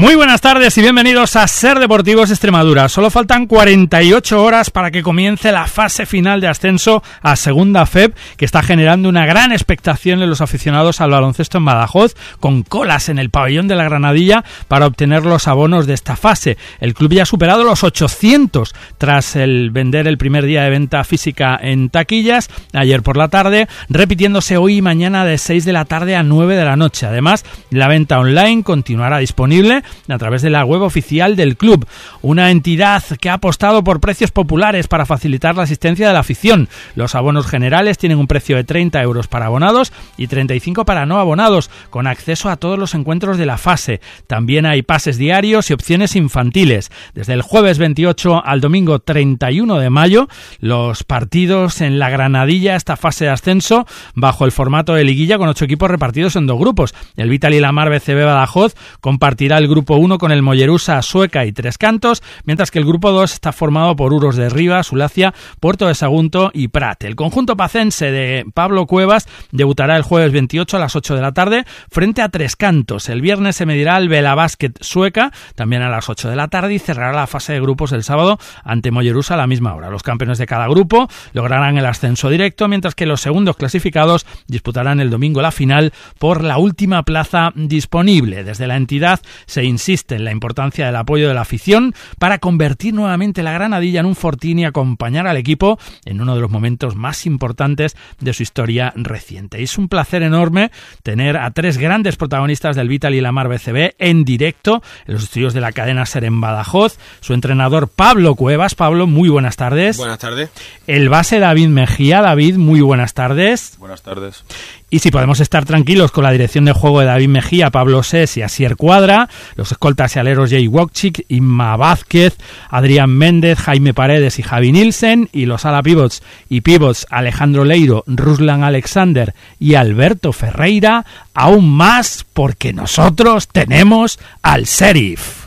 Muy buenas tardes y bienvenidos a Ser Deportivos Extremadura. Solo faltan 48 horas para que comience la fase final de ascenso a Segunda FEP, que está generando una gran expectación en los aficionados al baloncesto en Badajoz, con colas en el pabellón de la Granadilla para obtener los abonos de esta fase. El club ya ha superado los 800 tras el vender el primer día de venta física en taquillas ayer por la tarde, repitiéndose hoy y mañana de 6 de la tarde a 9 de la noche. Además, la venta online continuará disponible a través de la web oficial del club, una entidad que ha apostado por precios populares para facilitar la asistencia de la afición. Los abonos generales tienen un precio de 30 euros para abonados y 35 para no abonados, con acceso a todos los encuentros de la fase. También hay pases diarios y opciones infantiles. Desde el jueves 28 al domingo 31 de mayo, los partidos en la Granadilla, esta fase de ascenso, bajo el formato de liguilla con 8 equipos repartidos en 2 grupos. El Vital y la Mar BCB Badajoz compartirá el grupo 1 con el Mollerusa, Sueca y Tres Cantos, mientras que el grupo 2 está formado por Uros de Rivas, Sulacia, Puerto de Sagunto y Prat. El conjunto pacense de Pablo Cuevas debutará el jueves 28 a las 8 de la tarde frente a Tres Cantos. El viernes se medirá el Vela Basket Sueca, también a las 8 de la tarde, y cerrará la fase de grupos el sábado ante Mollerusa a la misma hora. Los campeones de cada grupo lograrán el ascenso directo, mientras que los segundos clasificados disputarán el domingo la final por la última plaza disponible. Desde la entidad se insiste en la importancia del apoyo de la afición para convertir nuevamente la Granadilla en un fortín y acompañar al equipo en uno de los momentos más importantes de su historia reciente. Y es un placer enorme tener a 3 grandes protagonistas del Vital y la Mar BCB en directo en los estudios de la cadena SER en Badajoz. Su entrenador Pablo Cuevas. Pablo, muy buenas tardes. Buenas tardes. El base David Mejía. David, muy buenas tardes. Buenas tardes. Y si podemos estar tranquilos con la dirección de juego de David Mejía, Pablo Sés y Asier Cuadra, los escoltas y aleros Jay Wokchik, Inma Vázquez, Adrián Méndez, Jaime Paredes y Javi Nielsen, y los ala pivots y pivots Alejandro Leiro, Ruslan Alexander y Alberto Ferreira, aún más porque nosotros tenemos al Sheriff.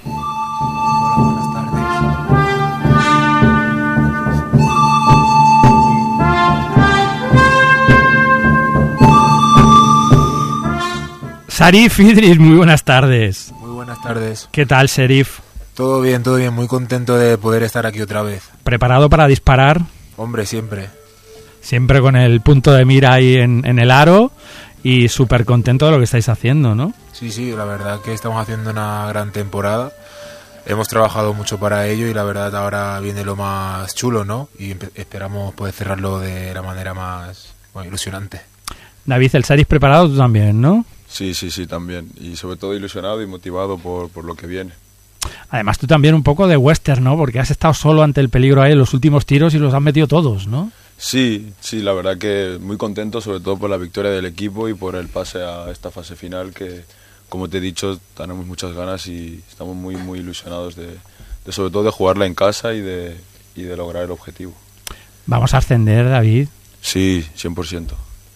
Buenas tardes. Sarif Idris, muy buenas tardes. Muy buenas tardes. ¿Qué tal, Sheriff? Todo bien, muy contento de poder estar aquí otra vez. ¿Preparado para disparar? Hombre, siempre. Siempre con el punto de mira ahí en el aro y súper contento de lo que estáis haciendo, ¿no? Sí, la verdad que estamos haciendo una gran temporada. Hemos trabajado mucho para ello y la verdad ahora viene lo más chulo, ¿no? Y esperamos poder cerrarlo de la manera más ilusionante. David, el Sheriff preparado tú también, ¿no? Sí, también. Y sobre todo ilusionado y motivado por lo que viene. Además tú también un poco de western, ¿no? Porque has estado solo ante el peligro ahí en los últimos tiros y los has metido todos, ¿no? Sí, la verdad que muy contento, sobre todo por la victoria del equipo y por el pase a esta fase final que, como te he dicho, tenemos muchas ganas y estamos muy ilusionados de sobre todo de jugarla en casa y de lograr el objetivo. ¿Vamos a ascender, David? Sí, 100%.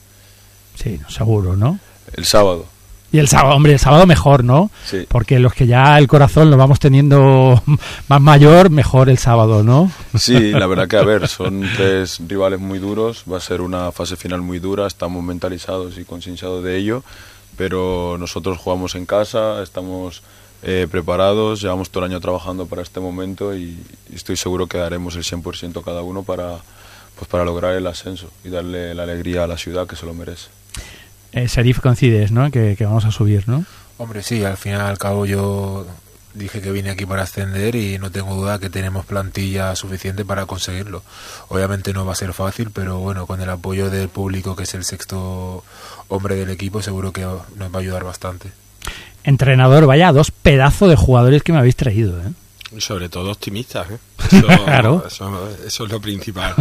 Sí, seguro, ¿no? El sábado. Y el sábado mejor, ¿no? Sí. Porque los que ya el corazón lo vamos teniendo más mayor, mejor el sábado, ¿no? Sí, la verdad que a ver, son 3 rivales muy duros, va a ser una fase final muy dura, estamos mentalizados y concienciados de ello, pero nosotros jugamos en casa, estamos preparados, llevamos todo el año trabajando para este momento y estoy seguro que daremos el 100% cada uno para lograr el ascenso y darle la alegría a la ciudad que se lo merece. Sheriff, coincides, ¿no? Que vamos a subir, ¿no? Hombre, sí, al fin y al cabo yo dije que vine aquí para ascender y no tengo duda que tenemos plantilla suficiente para conseguirlo. Obviamente no va a ser fácil, pero bueno, con el apoyo del público, que es el 6º hombre del equipo, seguro que nos va a ayudar bastante. Entrenador, vaya 2 pedazos de jugadores que me habéis traído, ¿eh? Y sobre todo optimistas, ¿eh? Eso, claro. Eso es lo principal.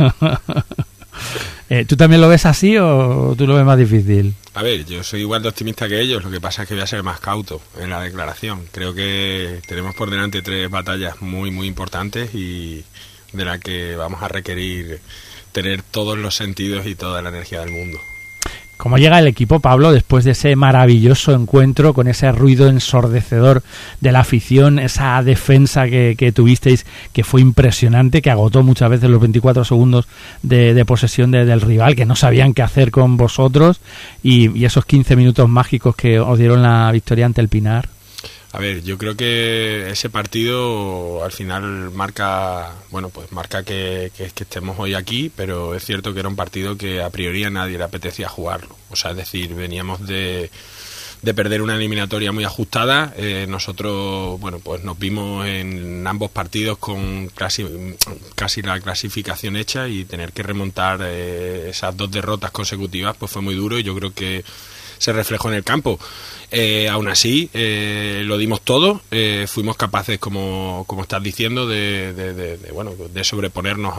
¿Tú también lo ves así o tú lo ves más difícil? A ver, yo soy igual de optimista que ellos, lo que pasa es que voy a ser más cauto en la declaración. Creo que tenemos por delante 3 batallas muy importantes y de las que vamos a requerir tener todos los sentidos y toda la energía del mundo. ¿Cómo llega el equipo, Pablo, después de ese maravilloso encuentro con ese ruido ensordecedor de la afición, esa defensa que tuvisteis, que fue impresionante, que agotó muchas veces los 24 segundos de posesión del rival, que no sabían qué hacer con vosotros, y esos 15 minutos mágicos que os dieron la victoria ante el Pinar? A ver, yo creo que ese partido al final marca que estemos hoy aquí, pero es cierto que era un partido que a priori a nadie le apetecía jugarlo. O sea, es decir, veníamos de perder una eliminatoria muy ajustada. Nosotros, bueno, pues nos vimos en ambos partidos con casi la clasificación hecha, y tener que remontar esas 2 derrotas consecutivas pues fue muy duro, y yo creo que se reflejó en el campo. Aún así, lo dimos todo, fuimos capaces, como estás diciendo, de sobreponernos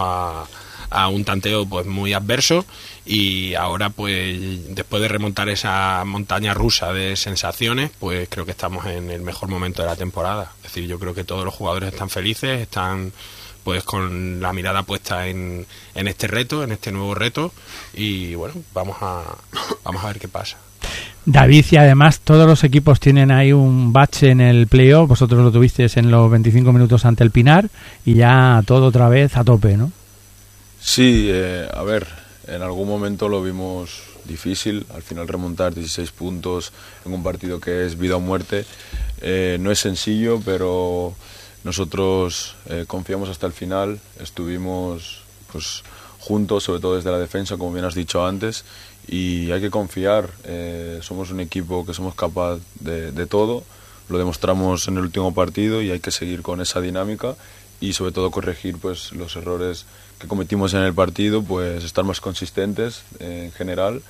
a un tanteo pues muy adverso, y ahora pues después de remontar esa montaña rusa de sensaciones, pues creo que estamos en el mejor momento de la temporada. Es decir, yo creo que todos los jugadores están felices, están pues con la mirada puesta en este reto, en este nuevo reto, y bueno, vamos a ver qué pasa. David, y además todos los equipos tienen ahí un bache en el playoff. Vosotros lo tuvisteis en los 25 minutos ante el Pinar, y ya todo otra vez a tope, ¿no? Sí, a ver, en algún momento lo vimos difícil. Al final remontar 16 puntos en un partido que es vida o muerte no es sencillo, pero nosotros confiamos hasta el final. Estuvimos pues juntos, sobre todo desde la defensa, como bien has dicho antes, y hay que confiar. Somos un equipo que somos capaz de todo, lo demostramos en el último partido, y hay que seguir con esa dinámica y sobre todo corregir pues los errores que cometimos en el partido, pues estar más consistentes en general,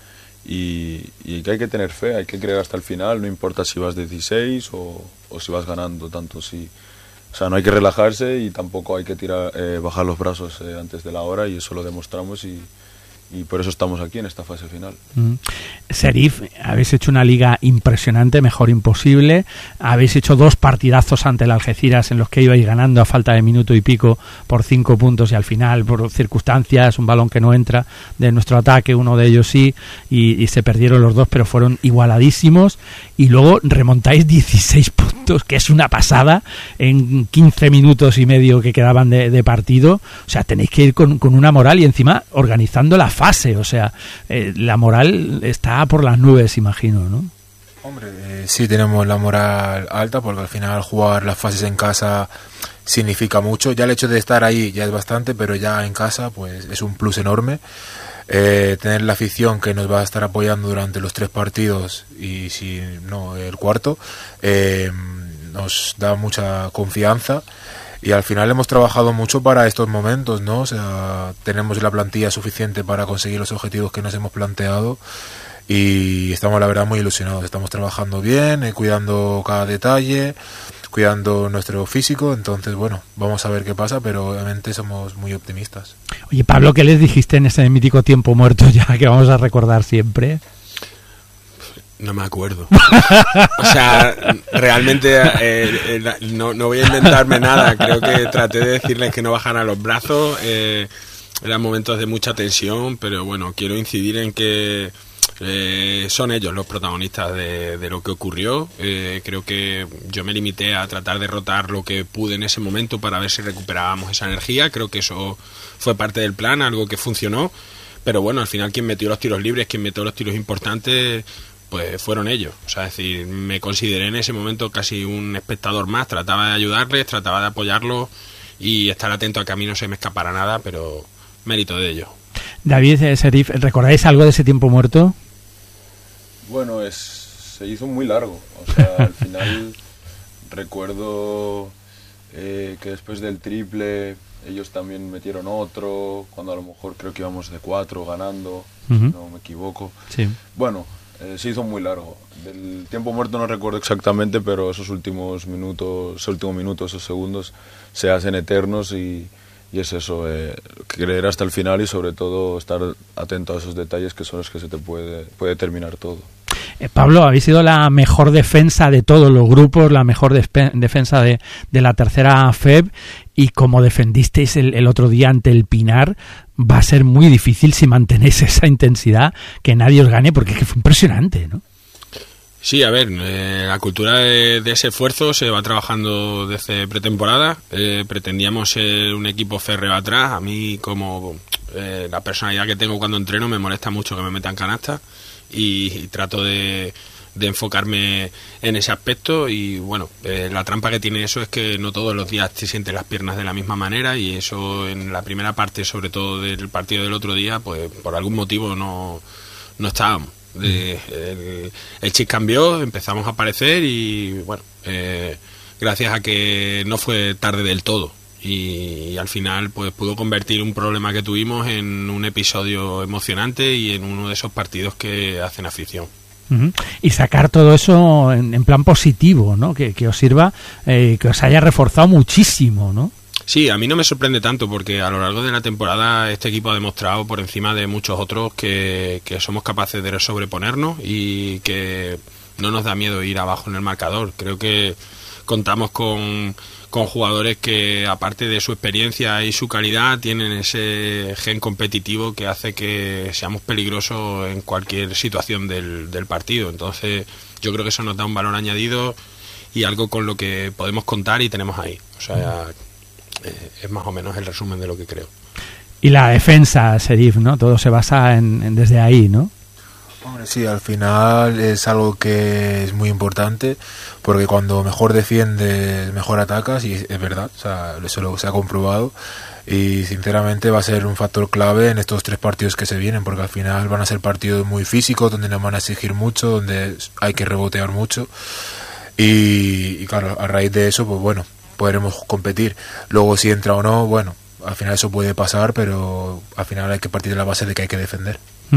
y que hay que tener fe, hay que creer hasta el final, no importa si vas 16 o si vas ganando tanto. O sea, no hay que relajarse, y tampoco hay que bajar los brazos antes de la hora, y eso lo demostramos, y por eso estamos aquí en esta fase final. Serif, habéis hecho una liga impresionante, mejor imposible. Habéis hecho 2 partidazos ante el Algeciras en los que ibais ganando a falta de minuto y pico por 5 puntos, y al final, por circunstancias, un balón que no entra de nuestro ataque, uno de ellos sí, y se perdieron los 2, pero fueron igualadísimos. Y luego remontáis 16 puntos, que es una pasada, en 15 minutos y medio que quedaban de partido. O sea, tenéis que ir con una moral, y encima organizando la fase. O sea, la moral está por las nubes, imagino, ¿no? Hombre, sí tenemos la moral alta, porque al final jugar las fases en casa significa mucho. Ya el hecho de estar ahí ya es bastante, pero ya en casa pues es un plus enorme. Tener la afición que nos va a estar apoyando durante los 3 partidos, y si no el cuarto, nos da mucha confianza. Y al final hemos trabajado mucho para estos momentos, ¿no? O sea, tenemos la plantilla suficiente para conseguir los objetivos que nos hemos planteado, y estamos, la verdad, muy ilusionados. Estamos trabajando bien, cuidando cada detalle, cuidando nuestro físico. Entonces, bueno, vamos a ver qué pasa, pero obviamente somos muy optimistas. Oye, Pablo, ¿qué les dijiste en ese mítico tiempo muerto ya que vamos a recordar siempre? No me acuerdo. O sea, realmente no voy a inventarme nada. Creo que traté de decirles que no bajaran los brazos. Eran momentos de mucha tensión, pero bueno, quiero incidir en que son ellos los protagonistas de lo que ocurrió. Creo que yo me limité a tratar de rotar lo que pude en ese momento para ver si recuperábamos esa energía. Creo que eso fue parte del plan, algo que funcionó. Pero bueno, al final quien metió los tiros libres, quien metió los tiros importantes, pues fueron ellos. O sea, es decir, me consideré en ese momento casi un espectador más. Trataba de ayudarles, trataba de apoyarlos y estar atento a que a mí no se me escapara nada, pero mérito de ellos. David, Serif, ¿recordáis algo de ese tiempo muerto? Bueno, se hizo muy largo. O sea, al final recuerdo que después del triple ellos también metieron otro, cuando a lo mejor creo que íbamos de 4 ganando, si no me equivoco. Sí. Bueno, se hizo muy largo. Del tiempo muerto no recuerdo exactamente, pero esos últimos minutos, esos segundos se hacen eternos, y es eso, creer hasta el final y sobre todo estar atento a esos detalles que son los que se te puede terminar todo. Pablo, habéis sido la mejor defensa de todos los grupos, la mejor defensa de la tercera FEB, y como defendisteis el otro día ante el Pinar, va a ser muy difícil si mantenéis esa intensidad que nadie os gane, porque es que fue impresionante, ¿no? Sí, a ver, la cultura de ese esfuerzo se va trabajando desde pretemporada. Pretendíamos ser un equipo férreo atrás. A mí, como la personalidad que tengo cuando entreno, me molesta mucho que me metan canastas, y trato de enfocarme en ese aspecto. Y bueno, la trampa que tiene eso es que no todos los días te sientes las piernas de la misma manera, y eso en la primera parte, sobre todo del partido del otro día, pues por algún motivo no estábamos. El chip cambió, empezamos a aparecer y bueno, gracias a que no fue tarde del todo, y al final pues pudo convertir un problema que tuvimos en un episodio emocionante y en uno de esos partidos que hacen afición. Y sacar todo eso en plan positivo, ¿no? Que os sirva, que os haya reforzado muchísimo, ¿no? Sí, a mí no me sorprende tanto, porque a lo largo de la temporada este equipo ha demostrado por encima de muchos otros que somos capaces de sobreponernos y que no nos da miedo ir abajo en el marcador. Creo que contamos con jugadores que, aparte de su experiencia y su calidad, tienen ese gen competitivo que hace que seamos peligrosos en cualquier situación del partido. Entonces yo creo que eso nos da un valor añadido y algo con lo que podemos contar y tenemos ahí. O sea, es más o menos el resumen de lo que creo. Y la defensa, Serif, ¿no? Todo se basa en desde ahí, ¿no? Hombre, sí, al final es algo que es muy importante, porque cuando mejor defiendes, mejor atacas, y es verdad, o sea, eso se ha comprobado, y sinceramente va a ser un factor clave en estos 3 partidos que se vienen, porque al final van a ser partidos muy físicos, donde nos van a exigir mucho, donde hay que rebotear mucho, y claro, a raíz de eso, pues bueno, podremos competir. Luego si entra o no, bueno, al final eso puede pasar, pero al final hay que partir de la base de que hay que defender.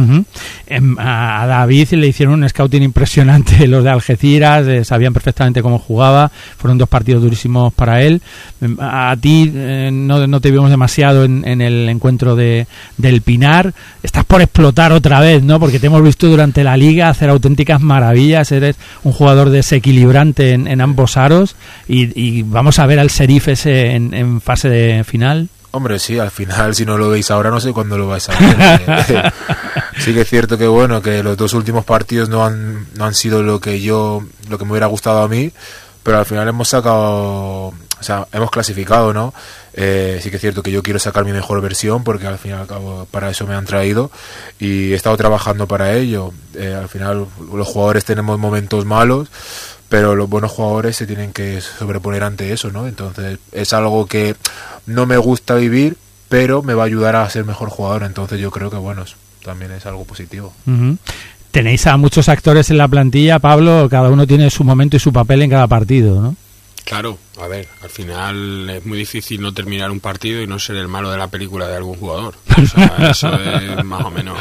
A David le hicieron un scouting impresionante los de Algeciras, sabían perfectamente cómo jugaba, fueron 2 partidos durísimos para él. A ti no te vimos demasiado en el encuentro del Pinar. Estás por explotar otra vez, ¿no? Porque te hemos visto durante la liga hacer auténticas maravillas, eres un jugador desequilibrante en ambos aros, y vamos a ver al Serif ese en fase de final. Hombre, sí, al final, si no lo veis ahora, no sé cuándo lo vais a ver. Sí que es cierto que bueno, que los 2 últimos partidos no han sido lo que me hubiera gustado a mí, pero al final hemos clasificado, ¿no? Sí que es cierto que yo quiero sacar mi mejor versión, porque al fin y al cabo para eso me han traído y he estado trabajando para ello. Al final los jugadores tenemos momentos malos, pero los buenos jugadores se tienen que sobreponer ante eso, ¿no? Entonces es algo que no me gusta vivir, pero me va a ayudar a ser mejor jugador. Entonces yo creo que bueno, también es algo positivo. Tenéis a muchos actores en la plantilla, Pablo, cada uno tiene su momento y su papel en cada partido, ¿no? Claro, a ver, al final es muy difícil no terminar un partido y no ser el malo de la película de algún jugador. O sea, eso es más o menos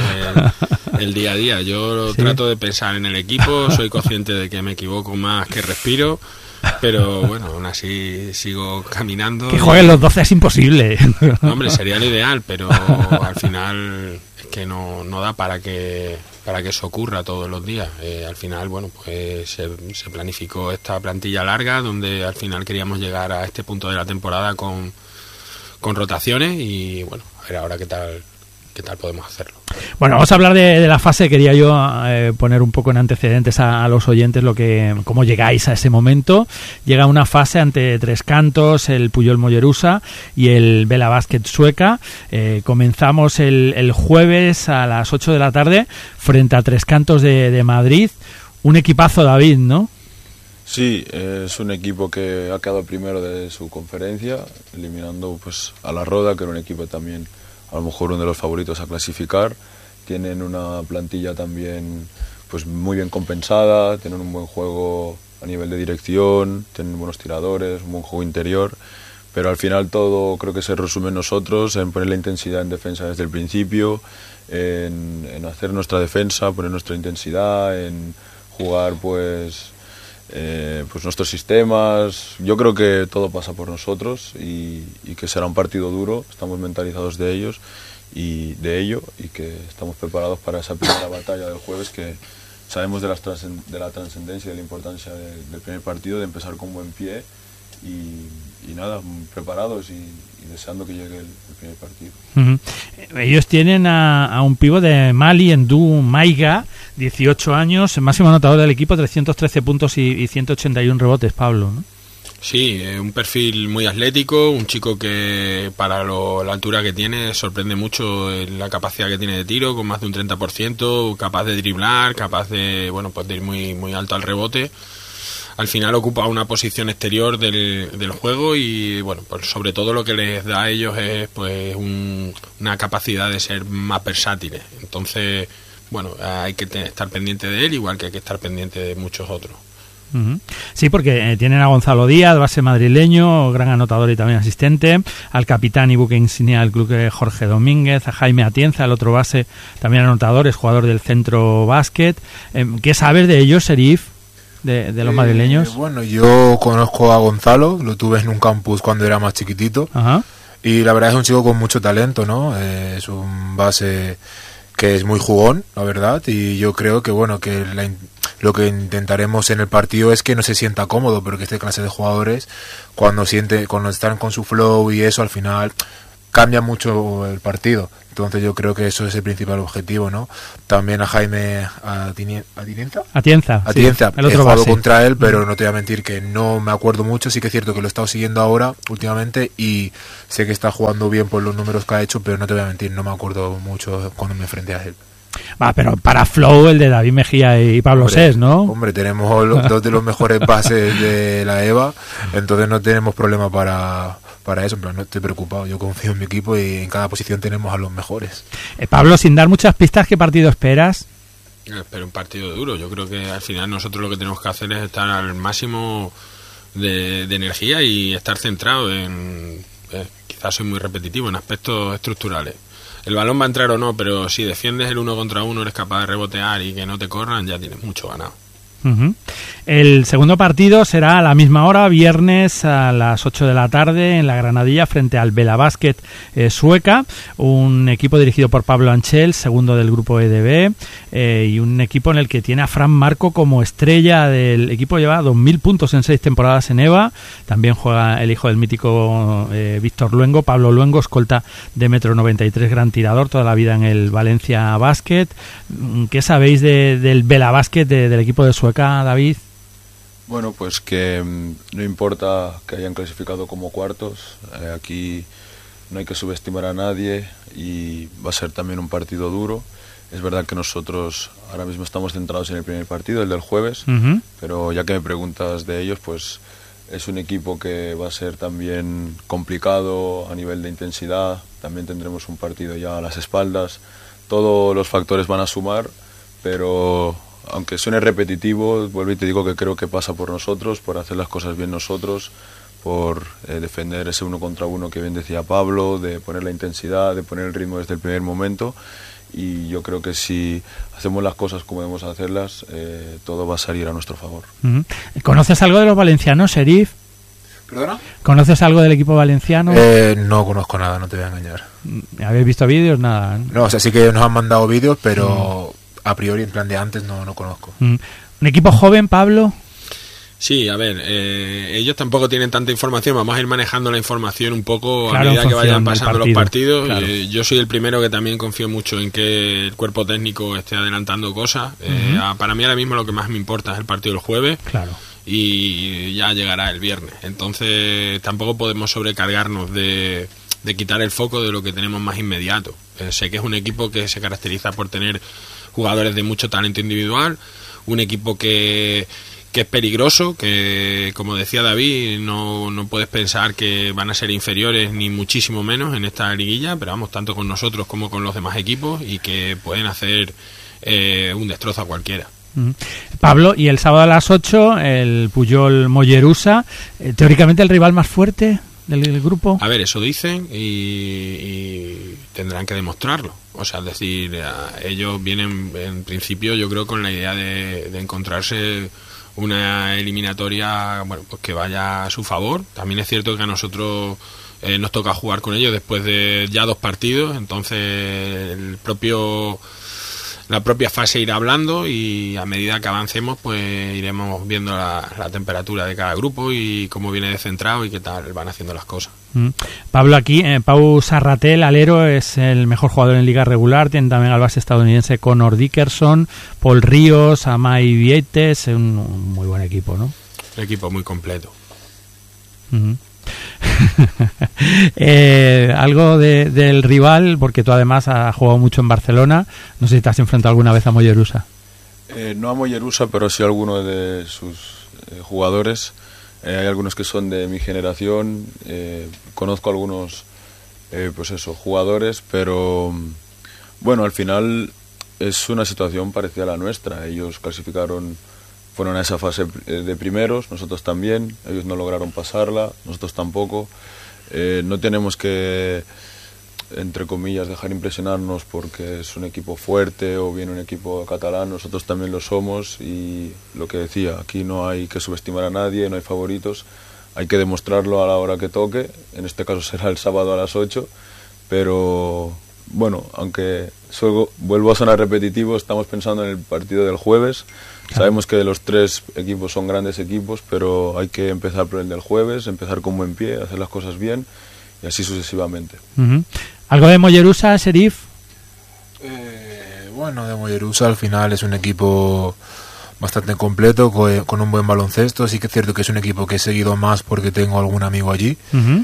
el día a día. Yo trato de pensar en el equipo, soy consciente de que me equivoco más que respiro, pero bueno, aún así sigo caminando. Que jueguen los 12 es imposible. No, hombre, sería lo ideal, pero al final es que no da para que eso ocurra todos los días. Al final, bueno, pues se planificó esta plantilla larga, donde al final queríamos llegar a este punto de la temporada con rotaciones, y bueno, a ver ahora qué tal podemos hacerlo. Bueno, vamos a hablar de la fase. Quería yo poner un poco en antecedentes a los oyentes cómo llegáis a ese momento. Llega una fase ante Tres Cantos, el Puyol Mollerusa y el Vela Basket Sueca. Comenzamos el jueves a las 8 de la tarde frente a Tres Cantos de Madrid. Un equipazo, David, ¿no? Sí, es un equipo que ha quedado primero de su conferencia, eliminando pues a la Roda, que era un equipo también a lo mejor uno de los favoritos a clasificar. Tienen una plantilla también pues muy bien compensada, tienen un buen juego a nivel de dirección, tienen buenos tiradores, un buen juego interior, pero al final todo creo que se resume en nosotros, en poner la intensidad en defensa desde el principio, en hacer nuestra defensa, poner nuestra intensidad, en jugar pues nuestros sistemas. Yo creo que todo pasa por nosotros y que será un partido duro. Estamos mentalizados de ello y que estamos preparados para esa primera batalla del jueves, que sabemos de la trascendencia y de la importancia del primer partido, de empezar con buen pie y nada, preparados y deseando que llegue el primer partido. Ellos tienen a un pivo de Mali, Ndu Maiga, 18 años, el máximo anotador del equipo, 313 puntos y 181 rebotes, Pablo, ¿no? Sí, un perfil muy atlético, un chico que para la altura que tiene sorprende mucho la capacidad que tiene de tiro, con más de un 30%, capaz de driblar, capaz de, bueno, pues de ir muy, muy alto al rebote. Al final ocupa una posición exterior del juego y, bueno, pues sobre todo lo que les da a ellos es pues una capacidad de ser más versátiles. Entonces, bueno, hay que estar pendiente de él, igual que hay que estar pendiente de muchos otros. Sí, porque tienen a Gonzalo Díaz, base madrileño, gran anotador y también asistente, al capitán y buque insignia del club Jorge Domínguez, a Jaime Atienza, el otro base, también anotador, es jugador del Centro Básquet. ¿Qué sabes de ellos, Serif, de los madrileños? Bueno, yo conozco a Gonzalo, lo tuve en un campus cuando era más chiquitito. Ajá. Y la verdad es un chico con mucho talento, ¿no? Es un base que es muy jugón, la verdad, y yo creo que, bueno, que lo que intentaremos en el partido es que no se sienta cómodo, pero que esta clase de jugadores, cuando están con su flow y eso, al final cambia mucho el partido. Entonces yo creo que eso es el principal objetivo, ¿no? También a Jaime Atienza, sí, he jugado contra él, pero no te voy a mentir que no me acuerdo mucho. Sí que es cierto que lo he estado siguiendo ahora últimamente y sé que está jugando bien por los números que ha hecho, pero no te voy a mentir, no me acuerdo mucho cuando me enfrenté a él. Pero para flow el de David Mejía y Pablo Sés, ¿no? Hombre, tenemos dos de los mejores bases de la EVA, entonces no tenemos problema para eso, pero no estoy preocupado. Yo confío en mi equipo y en cada posición tenemos a los mejores. Pablo, sin dar muchas pistas, ¿qué partido esperas? Espero un partido duro. Yo creo que al final nosotros lo que tenemos que hacer es estar al máximo de energía y estar centrado en, quizás soy muy repetitivo, en aspectos estructurales. El balón va a entrar o no, pero si defiendes el 1 contra 1, eres capaz de rebotear y que no te corran, ya tienes mucho ganado. El segundo partido será a la misma hora, viernes a las 8 de la tarde en la Granadilla frente al Vela Basket Sueca, un equipo dirigido por Pablo Anchel, segundo del grupo EDB, y un equipo en el que tiene a Fran Marco como estrella del equipo. Lleva 2.000 puntos en 6 temporadas en EVA. También juega el hijo del mítico Víctor Luengo, Pablo Luengo, escolta de 1,93 m, gran tirador, toda la vida en el Valencia Basket. ¿Qué sabéis del Vela Basket, del equipo de Sueca, David? Bueno, pues que no importa que hayan clasificado como cuartos, aquí no hay que subestimar a nadie y va a ser también un partido duro. Es verdad que nosotros ahora mismo estamos centrados en el primer partido, el del jueves, pero ya que me preguntas de ellos, pues es un equipo que va a ser también complicado a nivel de intensidad. También tendremos un partido ya a las espaldas. Todos los factores van a sumar, pero aunque suene repetitivo, vuelvo y te digo que creo que pasa por nosotros, por hacer las cosas bien nosotros, por defender ese 1 contra 1 que bien decía Pablo, de poner la intensidad, de poner el ritmo desde el primer momento. Y yo creo que si hacemos las cosas como debemos hacerlas, todo va a salir a nuestro favor. ¿Conoces algo de los valencianos, Serif? ¿Perdona? ¿Conoces algo del equipo valenciano? No conozco nada, no te voy a engañar. ¿Habéis visto vídeos? Nada. No, o sea, sí que nos han mandado vídeos, pero a priori, en plan de antes, no conozco. ¿Un equipo joven, Pablo? Sí, a ver, ellos tampoco tienen tanta información, vamos a ir manejando la información un poco a medida que vayan pasando los partidos. Claro. Yo soy el primero que también confío mucho en que el cuerpo técnico esté adelantando cosas. Para mí ahora mismo lo que más me importa es el partido del jueves. Claro. Y ya llegará el viernes. Entonces tampoco podemos sobrecargarnos de quitar el foco de lo que tenemos más inmediato. Sé que es un equipo que se caracteriza por tener jugadores de mucho talento individual, un equipo que es peligroso, que como decía David, no puedes pensar que van a ser inferiores ni muchísimo menos en esta liguilla, pero vamos, tanto con nosotros como con los demás equipos, y que pueden hacer un destrozo a cualquiera. Pablo, y el sábado a las 8 el Puyol Mollerusa, teóricamente el rival más fuerte del grupo. A ver, eso dicen y tendrán que demostrarlo. O sea, es decir, ellos vienen en principio, yo creo, con la idea de encontrarse una eliminatoria, bueno, pues que vaya a su favor. También es cierto que a nosotros nos toca jugar con ellos después de ya 2 partidos, entonces la propia fase irá hablando, y a medida que avancemos pues iremos viendo la temperatura de cada grupo y cómo viene de centrado y qué tal van haciendo las cosas. Pablo, aquí Pau Sarratel, alero, es el mejor jugador en liga regular. Tiene también al base estadounidense Connor Dickerson, Paul Ríos, Amai Vietes, un muy buen equipo, ¿no? Un equipo muy completo. Algo del rival, porque tú además has jugado mucho en Barcelona. No sé si te has enfrentado alguna vez a Mollerusa. No a Mollerusa, pero sí a alguno de sus jugadores. Hay algunos que son de mi generación. Conozco algunos jugadores, pero bueno, al final es una situación parecida a la nuestra. Ellos fueron a esa fase de primeros, nosotros también. Ellos no lograron pasarla, nosotros tampoco. No tenemos que, entre comillas, dejar impresionarnos porque es un equipo fuerte o viene un equipo catalán. Nosotros también lo somos, y lo que decía, aquí no hay que subestimar a nadie, no hay favoritos. Hay que demostrarlo a la hora que toque. En este caso será el sábado a las 8, pero bueno, aunque vuelvo a sonar repetitivo, estamos pensando en el partido del jueves. Claro. Sabemos que los tres equipos son grandes equipos, pero hay que empezar por el del jueves, empezar con buen pie, hacer las cosas bien y así sucesivamente. ¿Algo de Mollerusa, Sheriff? Bueno, de Mollerusa al final es un equipo bastante completo, con un buen baloncesto. Sí que es cierto que es un equipo que he seguido más porque tengo algún amigo allí.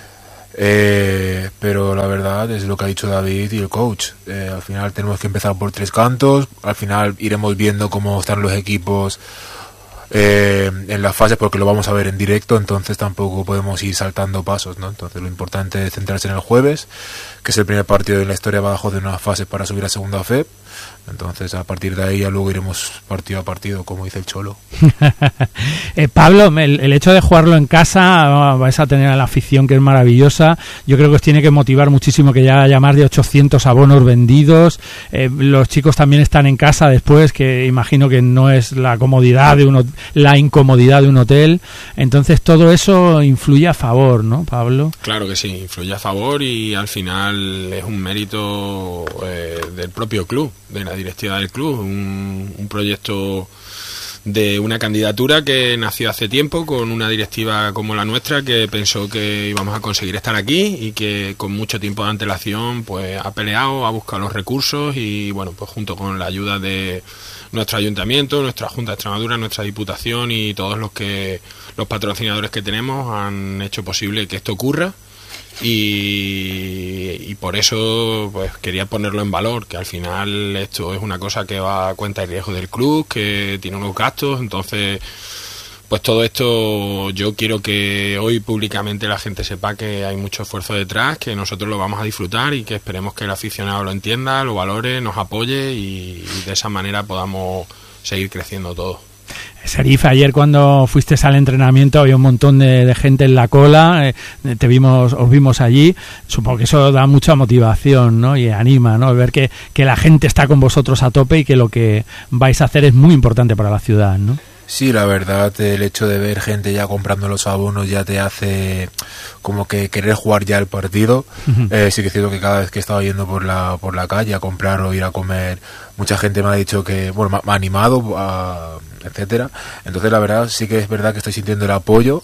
Pero la verdad es lo que ha dicho David y el coach. Al final tenemos que empezar por tres cantos. Al final iremos viendo cómo están los equipos en las fases, porque lo vamos a ver en directo, entonces tampoco podemos ir saltando pasos, ¿no? Entonces lo importante es centrarse en el jueves, que es el primer partido de la historia bajo de una fase para subir a segunda FEP. Entonces a partir de ahí ya luego iremos partido a partido, como dice el Cholo. Pablo, el hecho de jugarlo en casa, vais a tener a la afición, que es maravillosa. Yo creo que os tiene que motivar muchísimo, que ya haya más de 800 abonos vendidos. Los chicos también están en casa después, que imagino que no es la comodidad de la incomodidad de un hotel. Entonces todo eso influye a favor, ¿no, Pablo? Claro que sí, influye a favor, y al final es un mérito del propio club, de la directiva del club, un proyecto de una candidatura que nació hace tiempo con una directiva como la nuestra, que pensó que íbamos a conseguir estar aquí y que con mucho tiempo de antelación pues ha peleado, ha buscado los recursos, y bueno, pues junto con la ayuda de nuestro ayuntamiento, nuestra Junta de Extremadura, nuestra Diputación y todos los patrocinadores que tenemos han hecho posible que esto ocurra. Y por eso pues quería ponerlo en valor, que al final esto es una cosa que va a cuenta y riesgo del club, que tiene unos gastos. Entonces pues todo esto yo quiero que hoy públicamente la gente sepa que hay mucho esfuerzo detrás, que nosotros lo vamos a disfrutar y que esperemos que el aficionado lo entienda, lo valore, nos apoye y de esa manera podamos seguir creciendo todos. Sheriff, ayer cuando fuiste al entrenamiento había un montón de gente en la cola, os vimos allí. Supongo que eso da mucha motivación, ¿no? Y anima, ¿no? Ver que la gente está con vosotros a tope y que lo que vais a hacer es muy importante para la ciudad, ¿no? Sí, la verdad, el hecho de ver gente ya comprando los abonos ya te hace como que querer jugar ya el partido. Sí que es cierto que cada vez que estaba yendo por la calle a comprar o ir a comer, mucha gente me ha dicho que, bueno, me ha animado, etcétera. Entonces la verdad sí que es verdad que estoy sintiendo el apoyo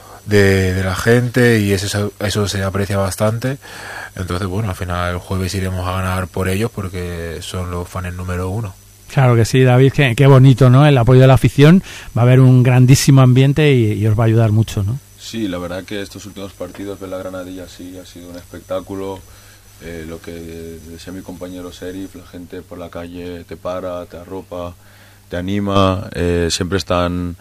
de la gente, y eso se aprecia bastante. Entonces bueno, al final el jueves iremos a ganar por ellos, porque son los fans número 1. Claro que sí, David, qué bonito, ¿no? El apoyo de la afición, va a haber un grandísimo ambiente y os va a ayudar mucho, ¿no? Sí, la verdad que estos últimos partidos de la Granadilla sí ha sido un espectáculo. Lo que decía mi compañero Sheriff, la gente por la calle te para, te arropa, te anima, siempre están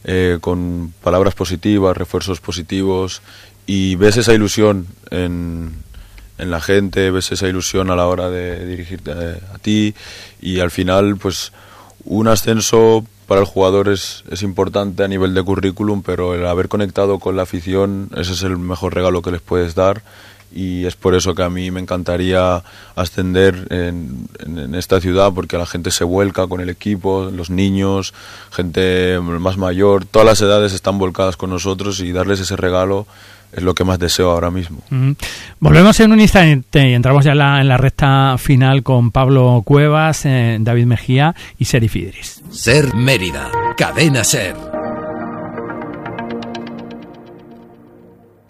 con palabras positivas, refuerzos positivos, y ves esa ilusión en la gente, ves esa ilusión a la hora de dirigirte a ti, y al final pues un ascenso para el jugador es importante a nivel de currículum, pero el haber conectado con la afición, ese es el mejor regalo que les puedes dar, y es por eso que a mí me encantaría ascender en esta ciudad, porque la gente se vuelca con el equipo, los niños, gente más mayor, todas las edades están volcadas con nosotros, y darles ese regalo es lo que más deseo ahora mismo. Volvemos en un instante y entramos ya en la recta final con Pablo Cuevas, David Mejía y Sheriff Idris. Ser Mérida, Cadena Ser.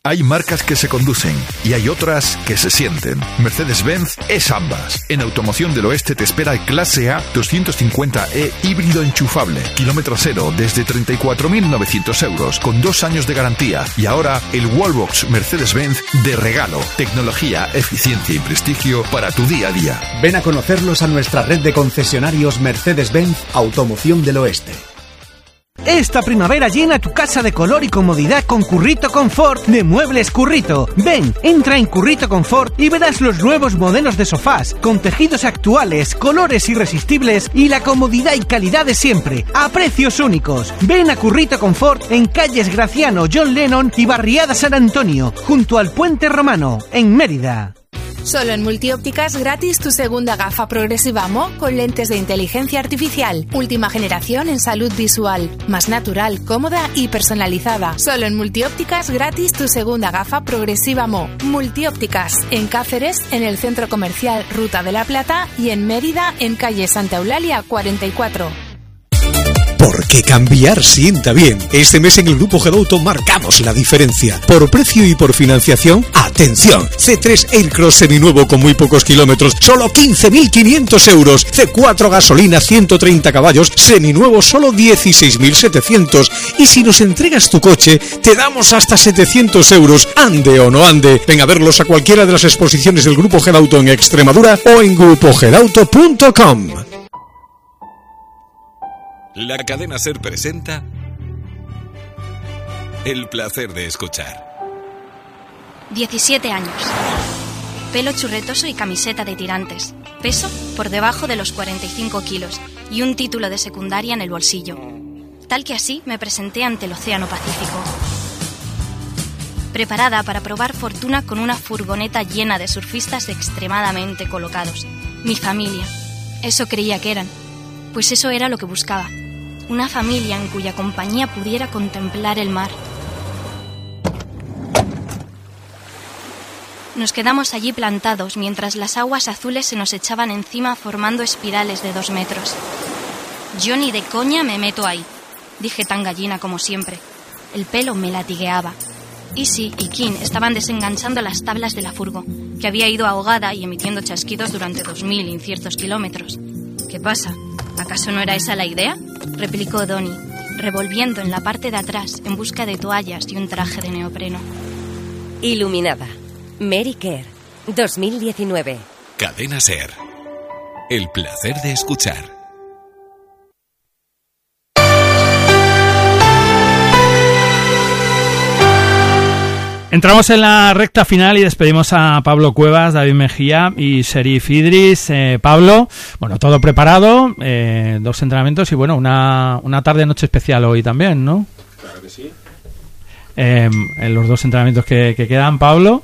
Hay marcas que se conducen y hay otras que se sienten. Mercedes-Benz es ambas. En Automoción del Oeste te espera el Clase A 250e híbrido enchufable. Kilómetro cero desde 34.900 euros con 2 años de garantía. Y ahora el Wallbox Mercedes-Benz de regalo. Tecnología, eficiencia y prestigio para tu día a día. Ven a conocerlos a nuestra red de concesionarios Mercedes-Benz Automoción del Oeste. Esta primavera llena tu casa de color y comodidad con Currito Confort de Muebles Currito. Ven, entra en Currito Confort y verás los nuevos modelos de sofás, con tejidos actuales, colores irresistibles y la comodidad y calidad de siempre, a precios únicos. Ven a Currito Confort en calles Graciano, John Lennon y Barriada San Antonio, junto al Puente Romano, en Mérida. Solo en Multiópticas gratis tu segunda gafa progresiva Mo con lentes de inteligencia artificial. Última generación en salud visual. Más natural, cómoda y personalizada. Solo en Multiópticas gratis tu segunda gafa progresiva Mo. Multiópticas en Cáceres, en el Centro Comercial Ruta de la Plata y en Mérida, en calle Santa Eulalia 44. Porque cambiar sienta bien. Este mes en el Grupo Gedauto marcamos la diferencia. Por precio y por financiación, ¡atención! C3 Aircross seminuevo con muy pocos kilómetros, solo 15.500 euros. C4 gasolina, 130 caballos, seminuevo, solo 16.700. Y si nos entregas tu coche, te damos hasta 700 euros. Ande o no ande. Ven a verlos a cualquiera de las exposiciones del Grupo Gedauto en Extremadura o en grupogedauto.com. La cadena SER presenta El placer de escuchar. 17 años. Pelo churretoso y camiseta de tirantes. Peso por debajo de los 45 kilos y un título de secundaria en el bolsillo. Tal que así me presenté ante el Océano Pacífico. Preparada para probar fortuna con una furgoneta llena de surfistas extremadamente colocados. Mi familia. Eso creía que eran. Pues eso era lo que buscaba. Una familia en cuya compañía pudiera contemplar el mar. Nos quedamos allí plantados mientras las aguas azules se nos echaban encima formando espirales de 2 metros. Yo ni de coña me meto ahí, dije tan gallina como siempre. El pelo me latigueaba. Easy y King estaban desenganchando las tablas de la furgo, que había ido ahogada y emitiendo chasquidos durante 2.000 inciertos kilómetros. ¿Qué pasa? ¿Acaso no era esa la idea?, replicó Donnie, revolviendo en la parte de atrás en busca de toallas y un traje de neopreno. Iluminada. Mary Kerr, 2019. Cadena SER. El placer de escuchar. Entramos en la recta final y despedimos a Pablo Cuevas, David Mejía y Sherif Idris. Pablo, bueno, todo preparado, 2 entrenamientos y bueno, una tarde-noche especial hoy también, ¿no? Claro que sí. En los 2 entrenamientos que quedan, Pablo,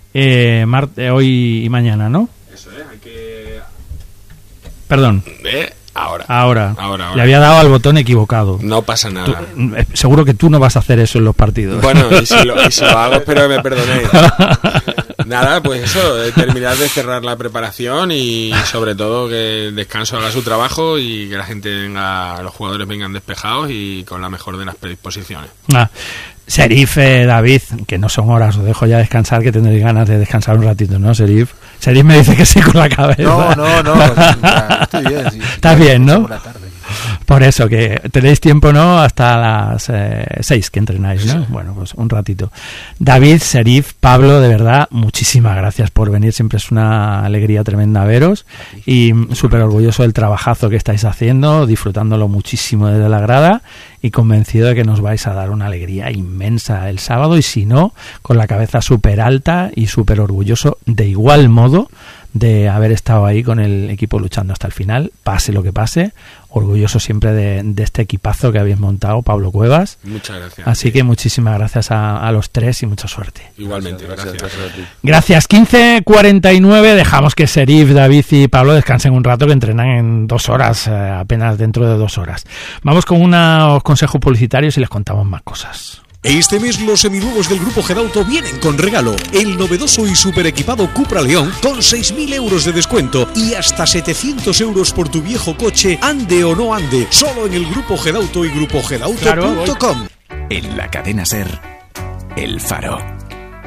hoy y mañana, ¿no? Eso es, hay que... Perdón. Ahora. Le había dado al botón equivocado. No pasa nada. Seguro que tú no vas a hacer eso en los partidos. Bueno, y si lo hago, espero que me perdonéis. Nada, pues eso, terminar de cerrar la preparación y sobre todo que el descanso haga su trabajo y que la gente venga, los jugadores vengan despejados y con la mejor de las predisposiciones. Sherif, David, que no son horas, os dejo ya descansar, que tendréis ganas de descansar un ratito, ¿no, Sherif? Sherif me dice que sí con la cabeza. No, estoy bien. Sí. Estás bien, ¿no? Por eso, que tenéis tiempo, ¿no? Hasta las 6 que entrenáis, ¿no? Sí. Bueno, pues un ratito. David, Sherif, Pablo, de verdad, muchísimas gracias por venir. Siempre es una alegría tremenda veros y súper orgulloso del trabajazo que estáis haciendo, disfrutándolo muchísimo desde la grada y convencido de que nos vais a dar una alegría inmensa el sábado y si no, con la cabeza súper alta y súper orgulloso de igual modo de haber estado ahí con el equipo luchando hasta el final, pase lo que pase, orgulloso siempre de este equipazo que habéis montado, Pablo Cuevas. Muchas gracias. Así que muchísimas gracias a los 3 y mucha suerte. Igualmente, gracias. Gracias. 15:49, dejamos que Sherif, David y Pablo descansen un rato, que entrenan en 2 horas, apenas dentro de 2 horas. Vamos con unos consejos publicitarios y les contamos más cosas. Este mes los seminuevos del Grupo Gedauto vienen con regalo. El novedoso y super equipado Cupra León con 6.000 euros de descuento y hasta 700 euros por tu viejo coche, ande o no ande. Solo en el Grupo Gedauto y grupogedauto.com. En la cadena SER, El Faro.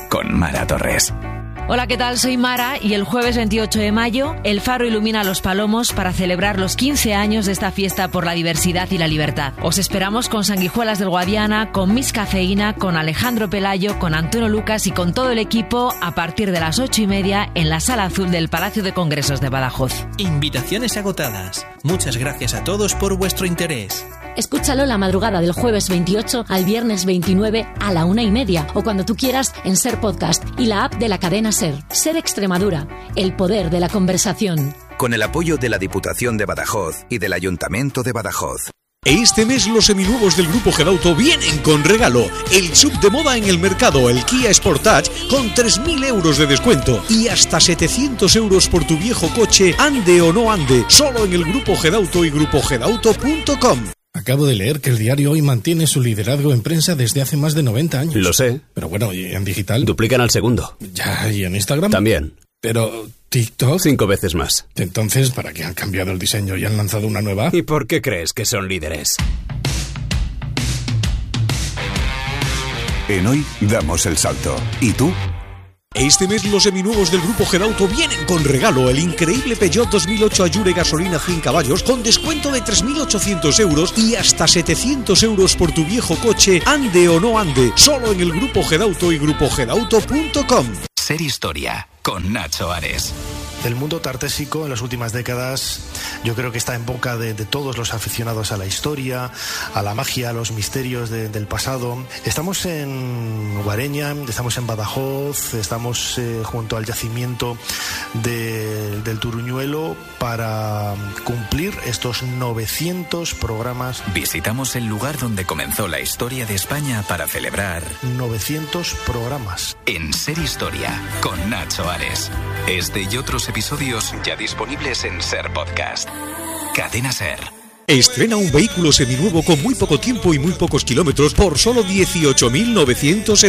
con Mara Torres. Hola, ¿qué tal? Soy Mara y el jueves 28 de mayo el Faro ilumina Los Palomos para celebrar los 15 años de esta fiesta por la diversidad y la libertad. Os esperamos con Sanguijuelas del Guadiana, con Miss Cafeína, con Alejandro Pelayo, con Antonio Lucas y con todo el equipo a partir de las 8:30 en la Sala Azul del Palacio de Congresos de Badajoz. Invitaciones agotadas. Muchas gracias a todos por vuestro interés. Escúchalo la madrugada del jueves 28 al viernes 29 a la 1:30 o cuando tú quieras en Ser Podcast y la app de la cadena Ser. Ser Extremadura, el poder de la conversación. Con el apoyo de la Diputación de Badajoz y del Ayuntamiento de Badajoz. Este mes los seminuevos del Grupo Gedauto vienen con regalo. El sub de moda en el mercado, el Kia Sportage, con 3.000 euros de descuento y hasta 700 euros por tu viejo coche, ande o no ande, solo en el Grupo Gedauto y grupogedauto.com. Acabo de leer que el diario Hoy mantiene su liderazgo en prensa desde hace más de 90 años. Lo sé. Pero bueno, ¿y en digital? Duplican al segundo. Ya, ¿y en Instagram? También. Pero TikTok... 5 veces más. Entonces, ¿para qué han cambiado el diseño y han lanzado una nueva? ¿Y por qué crees que son líderes? En Hoy damos el salto. ¿Y tú? Este mes los seminuevos del Grupo Gedauto vienen con regalo. El increíble Peugeot 2008 Allure gasolina 100 caballos con descuento de 3.800 euros y hasta 700 euros por tu viejo coche, ande o no ande, solo en el Grupo Gedauto y grupogedauto.com. Ser Historia con Nacho Ares. El mundo tartésico en las últimas décadas yo creo que está en boca de todos los aficionados a la historia, a la magia, a los misterios del pasado. Estamos en Guareña, estamos en Badajoz, estamos junto al yacimiento del Turuñuelo para cumplir estos 900 programas. Visitamos el lugar donde comenzó la historia de España para celebrar 900 programas. En Ser Historia con Nacho Ares. Este y otros episodios ya disponibles en Ser Podcast. Cadena Ser. Estrena un vehículo seminuevo con muy poco tiempo y muy pocos kilómetros por solo 18.900 euros.